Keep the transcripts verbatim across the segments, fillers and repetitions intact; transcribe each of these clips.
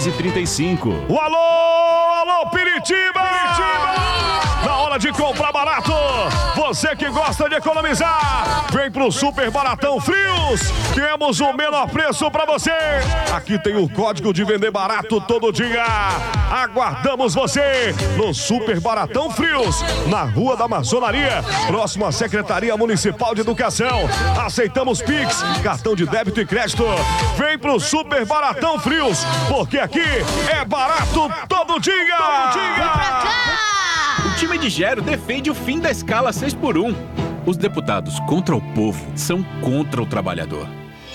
duas e trinta e cinco. O alô, alô, Piritiba! Piritiba! Na hora de comprar barato, você que gosta de economizar, vem pro Super Baratão Frios. Temos o menor preço pra você. Aqui tem o código de vender barato todo dia. Aguardamos você no Super Baratão Frios, na Rua da Maçonaria, próximo à Secretaria Municipal de Educação. Aceitamos Pix, cartão de débito e crédito. Vem pro Super Baratão Frios, porque aqui é barato todo dia. Todo dia. O time de Gero defende o fim da escala seis por um. Os deputados contra o povo são contra o trabalhador.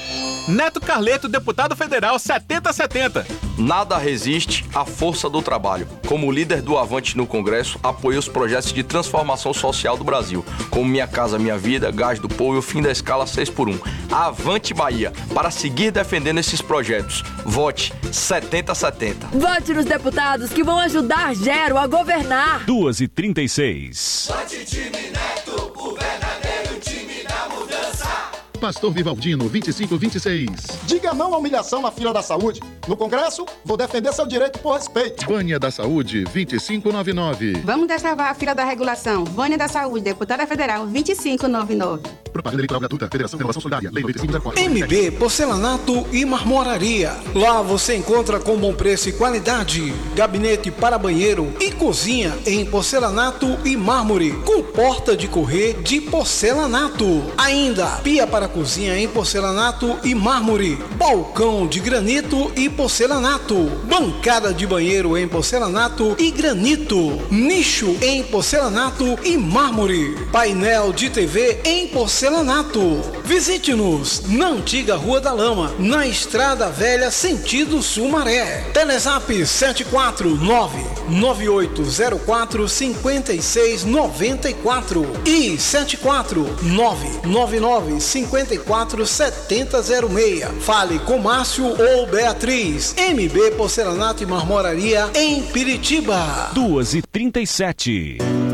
Neto Carleto, deputado federal setenta setenta. Nada resiste à força do trabalho. Como líder do Avante no Congresso, apoio os projetos de transformação social do Brasil, como Minha Casa Minha Vida, Gás do Povo e o fim da escala seis por um. Avante Bahia, para seguir defendendo esses projetos. Vote setenta setenta. Vote nos deputados que vão ajudar Gero a governar. duas e trinta e seis. Vote time Neto, o verdadeiro time da mudança. Pastor Vivaldino, vinte e cinco vinte e seis. Diga não à humilhação na fila da saúde. No Congresso, vou defender seu direito por respeito. Vânia da Saúde, vinte e cinco noventa e nove. Vamos destravar a fila da regulação. Vânia da Saúde, deputada federal, vinte e cinco noventa e nove. Propaganda eleitoral gratuita, Federação de Renovação Solidária, Lei noventa e cinco zero quatro. M B Porcelanato e Marmoraria. Lá você encontra com bom preço e qualidade. Gabinete para banheiro e cozinha em porcelanato e mármore, com porta de correr de porcelanato. Ainda, pia para cozinha em porcelanato e mármore, balcão de granito e porcelanato, bancada de banheiro em porcelanato e granito, nicho em porcelanato e mármore, painel de T V em porcelanato. Visite-nos na antiga Rua da Lama, na Estrada Velha, sentido Sumaré. Telezap sete quatro nove nove oito zero quatro cinco seis nove quatro e sete quatro nove nove nove cinco quatro sete zero zero seis. Fale com Márcio ou Beatriz. M B Porcelanato e Marmoraria em Piritiba. duas e trinta e sete.